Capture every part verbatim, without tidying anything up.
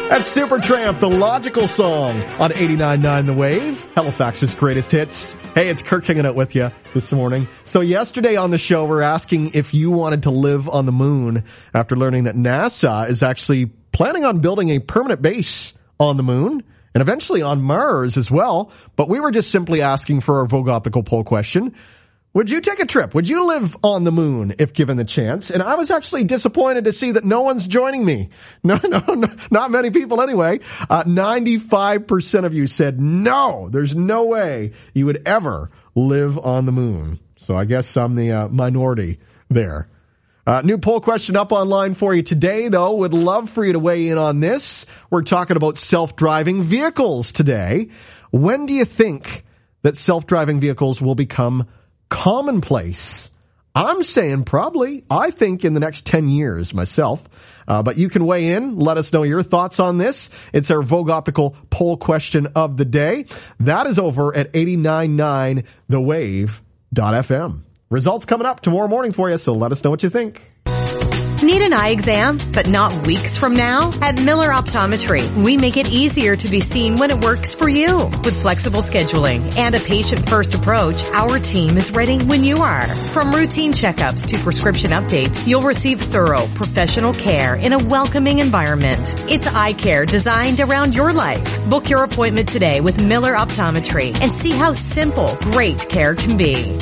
That's Supertramp, the Logical Song on eighty-nine point nine The Wave, Halifax's greatest hits. Hey, it's Kirk hanging out with you this morning. So yesterday on the show, we're asking if you wanted to live on the moon after learning that NASA is actually planning on building a permanent base on the moon and eventually on Mars as well. But we were just simply asking for our Vogue Optical poll question. Would you take a trip? Would you live on the moon if given the chance? And I was actually disappointed to see that no one's joining me. No, no, no not many people anyway. Uh, ninety-five percent of you said no, there's no way you would ever live on the moon. So I guess I'm the uh, minority there. Uh, new poll question up online for you today, though. Would love for you to weigh in on this. We're talking about self-driving vehicles today. When do you think that self-driving vehicles will become commonplace? I'm saying probably. I think in the next ten years myself. Uh, but you can weigh in. Let us know your thoughts on this. It's our Vogue Optical poll question of the day. That is over at eighty-nine point nine the wave dot f m. Results coming up tomorrow morning for you, so let us know what you think. Need an eye exam, but not weeks from now? At Miller Optometry, we make it easier to be seen when it works for you. With flexible scheduling and a patient-first approach, our team is ready when you are. From routine checkups to prescription updates, you'll receive thorough, professional care in a welcoming environment. It's eye care designed around your life. Book your appointment today with Miller Optometry and see how simple, great care can be.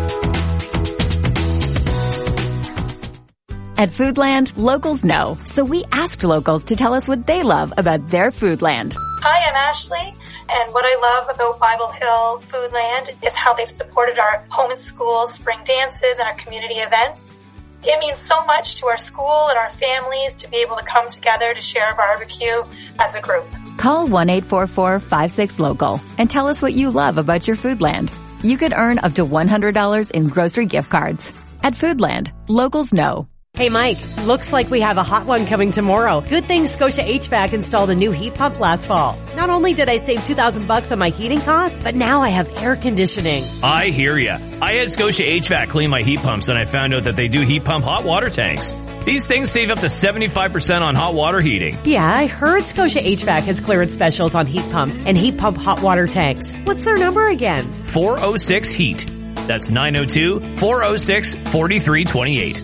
At Foodland, locals know, so we asked locals to tell us what they love about their Foodland. Hi, I'm Ashley, and what I love about Bible Hill Foodland is how they've supported our home and school spring dances and our community events. It means so much to our school and our families to be able to come together to share a barbecue as a group. Call one eight four four, five six, local and tell us what you love about your Foodland. You could earn up to one hundred dollars in grocery gift cards. At Foodland, locals know. Hey Mike, looks like we have a hot one coming tomorrow. Good thing Scotia H V A C installed a new heat pump last fall. Not only did I save two thousand bucks on my heating costs, but now I have air conditioning. I hear ya. I had Scotia H V A C clean my heat pumps and I found out that they do heat pump hot water tanks. These things save up to seventy-five percent on hot water heating. Yeah, I heard Scotia H V A C has clearance specials on heat pumps and heat pump hot water tanks. What's their number again? four oh six heat. That's nine oh two, four oh six, four three two eight.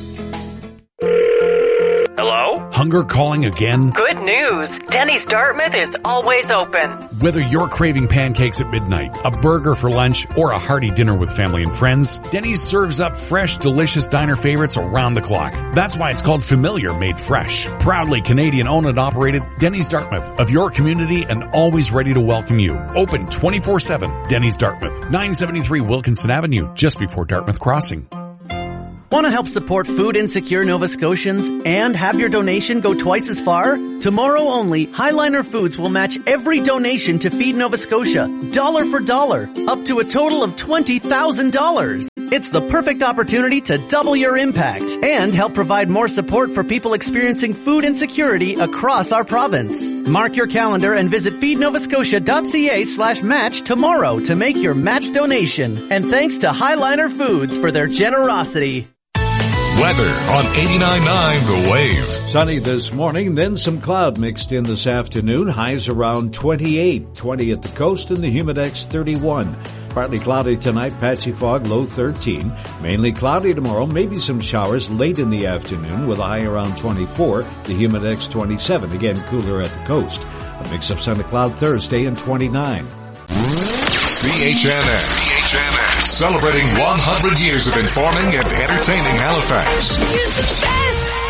Hello? Hunger calling again? Good news. Denny's Dartmouth is always open. Whether you're craving pancakes at midnight, a burger for lunch, or a hearty dinner with family and friends, Denny's serves up fresh, delicious diner favorites around the clock. That's why it's called Familiar Made Fresh. Proudly Canadian owned and operated, Denny's Dartmouth, of your community and always ready to welcome you. Open twenty-four seven. Denny's Dartmouth, nine seventy-three Wilkinson Avenue, just before Dartmouth Crossing. Want to help support food insecure Nova Scotians and have your donation go twice as far? Tomorrow only, Highliner Foods will match every donation to Feed Nova Scotia, dollar for dollar, up to a total of twenty thousand dollars. It's the perfect opportunity to double your impact and help provide more support for people experiencing food insecurity across our province. Mark your calendar and visit feednovascotia.ca slash match tomorrow to make your match donation. And thanks to Highliner Foods for their generosity. Weather on eighty-nine point nine The Wave. Sunny this morning, then some cloud mixed in this afternoon. Highs around twenty-eight, twenty at the coast, and the Humidex thirty-one. Partly cloudy tonight, patchy fog, low thirteen. Mainly cloudy tomorrow, maybe some showers late in the afternoon with a high around twenty-four, the Humidex twenty-seven. Again, cooler at the coast. A mix of sun and cloud Thursday and twenty-nine. C H N S. C H N S. Celebrating one hundred years of informing and entertaining Halifax. You're the best.